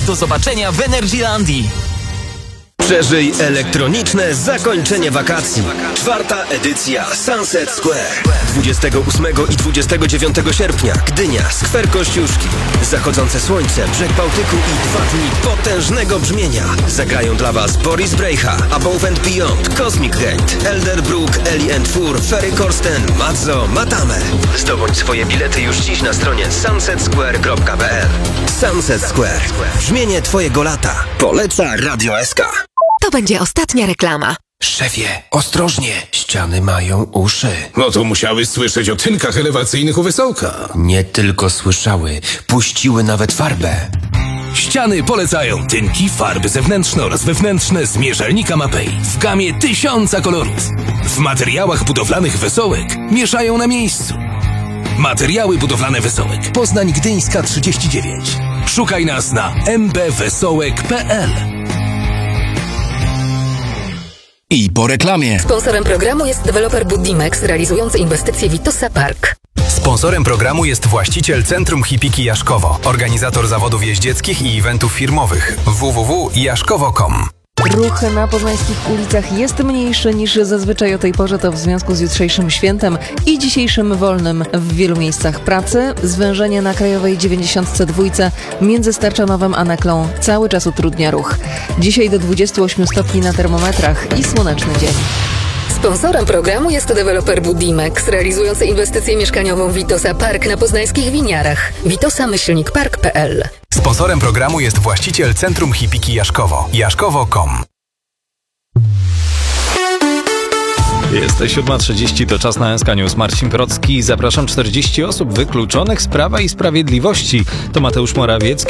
Do zobaczenia w Energylandii. Przeżyj elektroniczne zakończenie wakacji. 4. edycja Sunset Square. 28 i 29 sierpnia Gdynia, Skwer Kościuszki. Zachodzące słońce, brzeg Bałtyku i 2 dni potężnego brzmienia. Zagrają dla Was Boris Brejcha, Above and Beyond, Cosmic Gate, Elderbrook, Ellie and Fur, Ferry Corsten, Mazzo, Matame. Zdobądź swoje bilety już dziś na stronie sunsetsquare.pl. Sunset Square. Brzmienie Twojego lata. Poleca Radio SK. To będzie ostatnia reklama. Szefie, ostrożnie, ściany mają uszy. No to musiałeś słyszeć o tynkach elewacyjnych u Wesołka. Nie tylko słyszały, puściły nawet farbę. Ściany polecają tynki, farby zewnętrzne oraz wewnętrzne z mierzelnika Mapei w gamie 1000 kolorów. W materiałach budowlanych Wesołek mieszają na miejscu. Materiały budowlane Wesołek. Poznań Gdyńska 39. Szukaj nas na mbwesołek.pl. I po reklamie. Sponsorem programu jest deweloper Budimex realizujący inwestycje Vitosa Park. Sponsorem programu jest właściciel Centrum Hipiki Jaszkowo, organizator zawodów jeździeckich i eventów firmowych www.jaszkowo.com. Ruch na poznańskich ulicach jest mniejszy niż zazwyczaj o tej porze, to w związku z jutrzejszym świętem i dzisiejszym wolnym w wielu miejscach pracy. Zwężenie na Krajowej 92 między Starczanowem a Neklą cały czas utrudnia ruch. Dzisiaj do 28 stopni na termometrach i słoneczny dzień. Sponsorem programu jest deweloper Budimex realizujący inwestycję mieszkaniową Vitosa Park na poznańskich Winiarach. Vitosa-park.pl. Sponsorem programu jest właściciel Centrum Hipiki Jaszkowo, jaszkowo.com. Jest 7:30, to czas na SK News. Marcin Procki. Zapraszam. 40 osób wykluczonych z Prawa i Sprawiedliwości. To Mateusz Morawiecki.